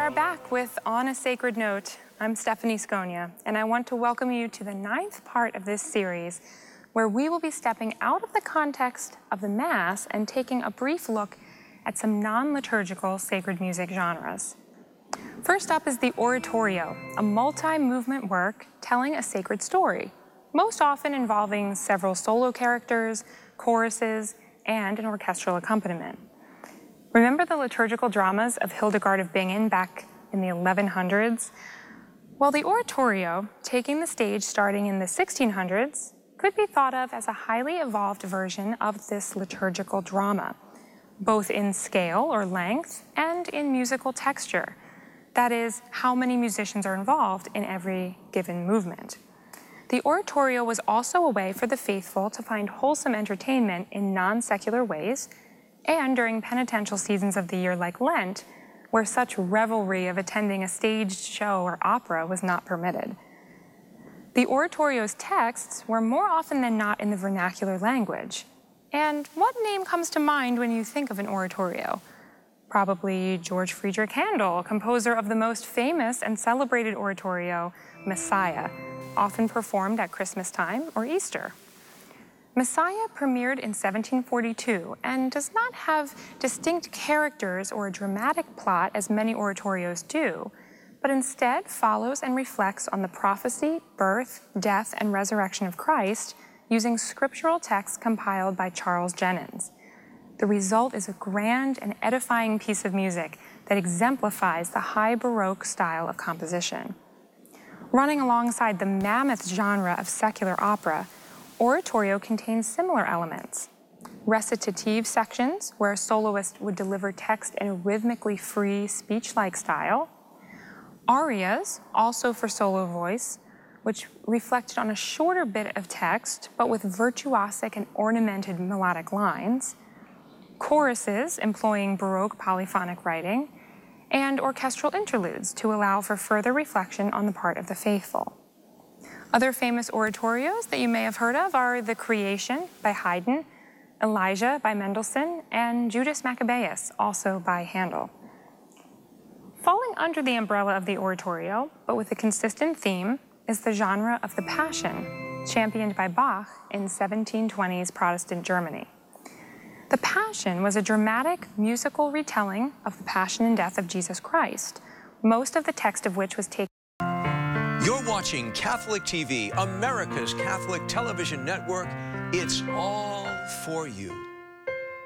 are back with On a Sacred Note. I'm Stephanie Sconia, and I want to welcome you to the 9th part of this series, where we will be stepping out of the context of the Mass and taking a brief look at some non-liturgical sacred music genres. First up is the oratorio, a multi-movement work telling a sacred story, most often involving several solo characters, choruses, and an orchestral accompaniment. Remember the liturgical dramas of Hildegard of Bingen back in the 1100s? Well, the oratorio, taking the stage starting in the 1600s, could be thought of as a highly evolved version of this liturgical drama, both in scale or length and in musical texture. That is, how many musicians are involved in every given movement. The oratorio was also a way for the faithful to find wholesome entertainment in non-secular ways, and during penitential seasons of the year like Lent, where such revelry of attending a staged show or opera was not permitted. The oratorio's texts were more often than not in the vernacular language. And what name comes to mind when you think of an oratorio? Probably George Friedrich Handel, composer of the most famous and celebrated oratorio, Messiah, often performed at Christmas time or Easter. Messiah premiered in 1742 and does not have distinct characters or a dramatic plot as many oratorios do, but instead follows and reflects on the prophecy, birth, death, and resurrection of Christ using scriptural texts compiled by Charles Jennens. The result is a grand and edifying piece of music that exemplifies the high Baroque style of composition. Running alongside the mammoth genre of secular opera, oratorio contains similar elements. Recitative sections, where a soloist would deliver text in a rhythmically free, speech-like style. Arias, also for solo voice, which reflected on a shorter bit of text, but with virtuosic and ornamented melodic lines. Choruses, employing Baroque polyphonic writing. And orchestral interludes to allow for further reflection on the part of the faithful. Other famous oratorios that you may have heard of are The Creation by Haydn, Elijah by Mendelssohn, and Judas Maccabeus, also by Handel. Falling under the umbrella of the oratorio, but with a consistent theme, is the genre of the Passion, championed by Bach in 1720s Protestant Germany. The Passion was a dramatic musical retelling of the passion and death of Jesus Christ, most of the text of which was taken. You're watching Catholic TV, America's Catholic television network. It's all for you.